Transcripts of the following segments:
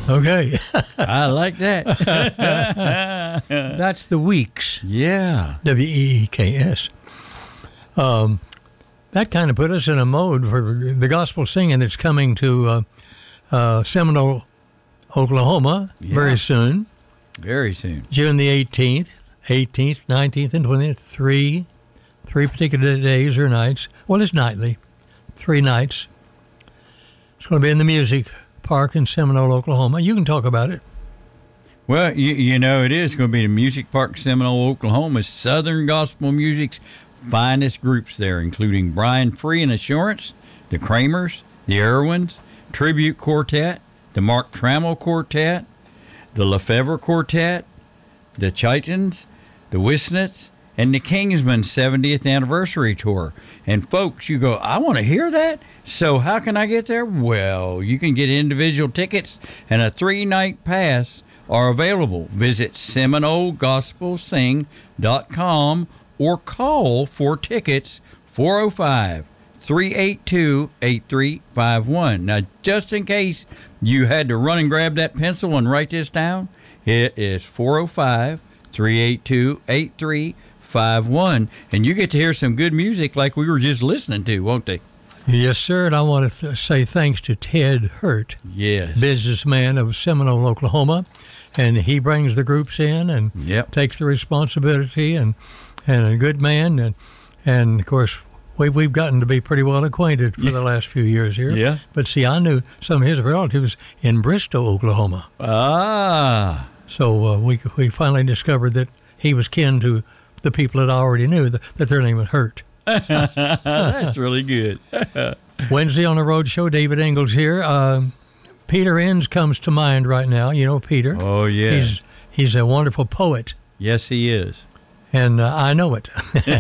Okay. I like that. That's the Weeks. Yeah. Weeks. That kind of put us in a mode for the gospel singing that's coming to Seminole, Oklahoma very soon. Very soon. June the 18th, 19th, and 20th. Three particular days or nights. Well, it's nightly. 3 nights. It's going to be in the Music Park in Seminole, Oklahoma. You can talk about it. Well, you know, it is going to be the Music Park, Seminole, Oklahoma. Southern gospel music's finest groups there, including Brian Free and Assurance, the Kramers, the Irwins, Tribute Quartet, the Mark Trammell Quartet, the Lefevre Quartet, the Chitons, the Wisnets, and the Kingsmen 70th Anniversary Tour. And folks, you go, I want to hear that? So how can I get there? Well, you can get individual tickets, and a 3-night pass are available. Visit SeminoleGospelSing.com or call for tickets 405-382-8351. Now, just in case you had to run and grab that pencil and write this down, it is 405-382-8351, and you get to hear some good music like we were just listening to, won't they? Yes, sir, and I want to say thanks to Ted Hurt, yes, businessman of Seminole, Oklahoma, and he brings the groups in and takes the responsibility, and a good man, and of course we've gotten to be pretty well acquainted for the last few years here. Yeah. But see, I knew some of his relatives in Bristow, Oklahoma. Ah. So we finally discovered that he was kin to the people that I already knew, that their name was Hurt. That's really good. Wednesday on the road show, David Ingalls here. Peter Enns comes to mind right now. You know Peter. Oh, yeah. He's a wonderful poet. Yes, he is. And I know it.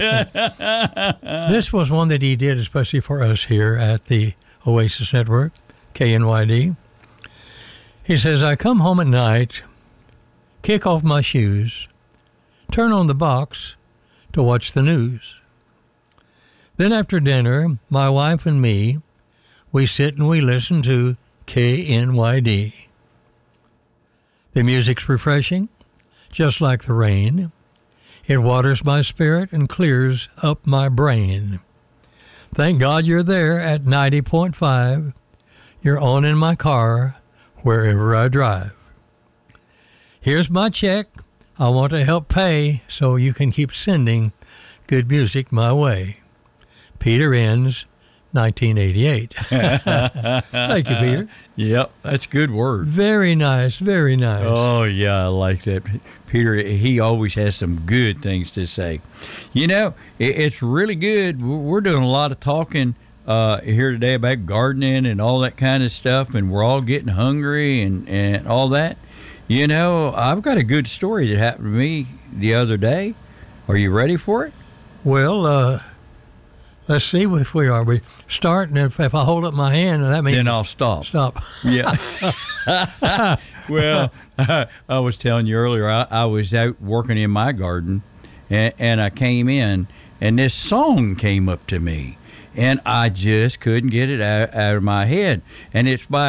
This was one that he did especially for us here at the Oasis Network, KNYD. He says, I come home at night, kick off my shoes, turn on the box to watch the news. Then after dinner, my wife and me, we sit and we listen to KNYD. The music's refreshing, just like the rain. It waters my spirit and clears up my brain. Thank God you're there at 90.5. You're on in my car wherever I drive. Here's my check. I want to help pay so you can keep sending good music my way. Peter Enns, 1988. Thank you, Peter. Yep, that's good word. Very nice, very nice. Oh, yeah, I like that. Peter, he always has some good things to say. You know, it's really good. We're doing a lot of talking here today about gardening and all that kind of stuff, and we're all getting hungry and all that. You know, I've got a good story that happened to me the other day. Are you ready for it? Well, let's see if we are. We start, and if I hold up my hand, that means... Then I'll stop. Stop. Yeah. Well, I was telling you earlier, I was out working in my garden, and I came in, and this song came up to me, and I just couldn't get it out of my head. And it's by